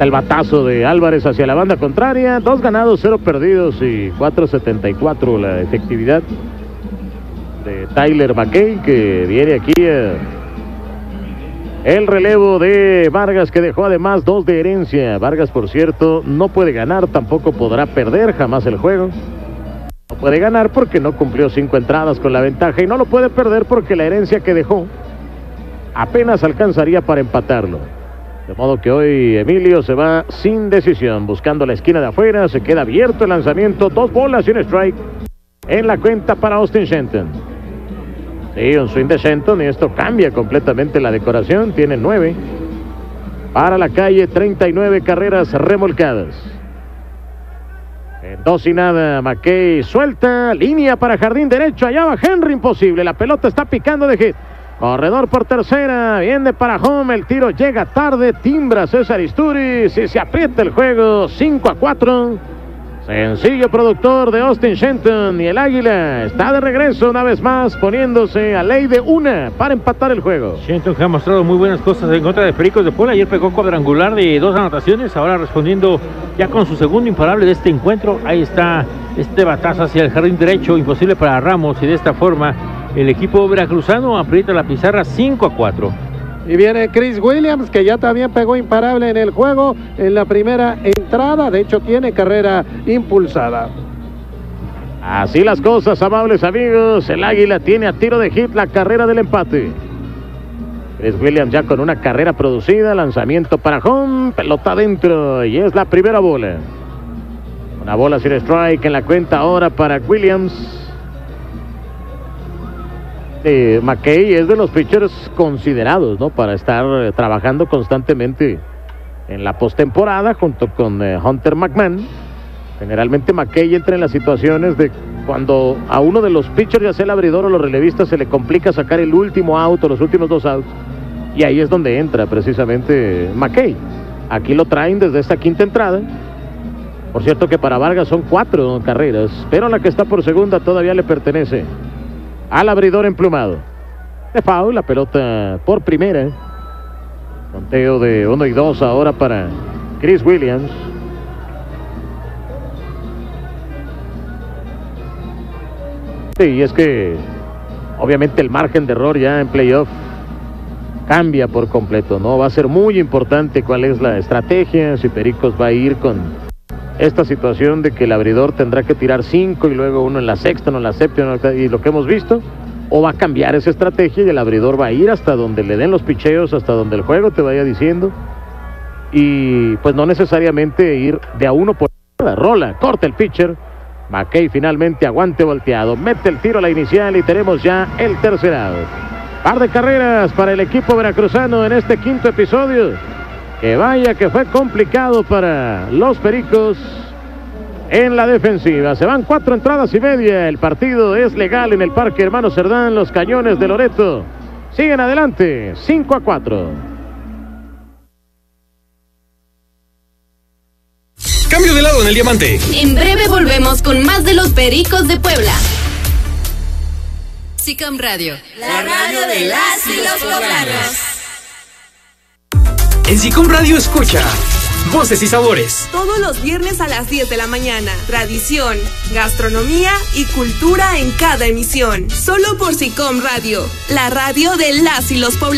El batazo de Álvarez hacia la banda contraria. 2 ganados, 0 perdidos y 4.74 la efectividad de Tyler McKay, que viene aquí el relevo de Vargas, que dejó además 2 de herencia. Vargas, por cierto, no puede ganar, tampoco podrá perder jamás el juego. No puede ganar porque no cumplió 5 entradas con la ventaja, y no lo puede perder porque la herencia que dejó apenas alcanzaría para empatarlo. De modo que hoy Emilio se va sin decisión, buscando la esquina de afuera. Se queda abierto el lanzamiento, 2 bolas y un strike en la cuenta para Austin Shenton. Sí, un swing de Shenton, y esto cambia completamente la decoración. Tiene 9 para la calle, 39 carreras remolcadas. En 2 y nada, McKay suelta, línea para jardín derecho, allá va Henry, imposible, la pelota está picando de hit. Corredor por tercera, viene para home, el tiro llega tarde, timbra César Isturiz y se aprieta el juego, 5-4. Sencillo productor de Austin Shenton, y el Águila está de regreso una vez más, poniéndose a ley de 1 para empatar el juego. Shenton, que ha mostrado muy buenas cosas en contra de Pericos de Puebla. Ayer pegó cuadrangular de 2 anotaciones, ahora respondiendo ya con su segundo imparable de este encuentro. Ahí está este batazo hacia el jardín derecho, imposible para Ramos, y de esta forma el equipo veracruzano aprieta la pizarra 5-4. Y viene Chris Williams, que ya también pegó imparable en el juego en la primera entrada. De hecho, tiene carrera impulsada. Así las cosas, amables amigos. El Águila tiene a tiro de hit la carrera del empate. Chris Williams ya con una carrera producida. Lanzamiento para home, pelota adentro, y es la primera bola. Una bola sin strike en la cuenta ahora para Williams. McKay es de los pitchers considerados, ¿no?, para estar trabajando constantemente en la postemporada junto con Hunter McMahon. Generalmente McKay entra en las situaciones de cuando a uno de los pitchers, ya sea el abridor o los relevistas, se le complica sacar el último out o los últimos 2 outs, y ahí es donde entra precisamente McKay. Aquí lo traen desde esta quinta entrada. Por cierto que para Vargas son 4 carreras, pero la que está por segunda todavía le pertenece al abridor emplumado. De foul, la pelota por primera. Conteo de 1 y 2 ahora para Chris Williams. Sí, es que obviamente el margen de error ya en playoff cambia por completo, ¿no? Va a ser muy importante cuál es la estrategia, si Pericos va a ir con esta situación de que el abridor tendrá que tirar 5 y luego uno en la sexta, no en la séptima, y lo que hemos visto, o va a cambiar esa estrategia y el abridor va a ir hasta donde le den los picheos, hasta donde el juego te vaya diciendo, y pues no necesariamente ir de a 1 por cada rola. Corta el pitcher, McKay finalmente aguante volteado, mete el tiro a la inicial y tenemos ya el tercer out. Par de carreras para el equipo veracruzano en este quinto episodio. Que vaya que fue complicado para los Pericos en la defensiva. Se van 4 entradas y media. El partido es legal en el Parque Hermano Cerdán. Los Cañones de Loreto siguen adelante, 5-4. Cambio de lado en el diamante. En breve volvemos con más de los Pericos de Puebla. SICOM Radio, la radio de las y los poblanos. En SICOM Radio escucha Voces y Sabores. Todos los viernes a las 10 de la mañana. Tradición, gastronomía y cultura en cada emisión. Solo por SICOM Radio, la radio de las y los poblanos.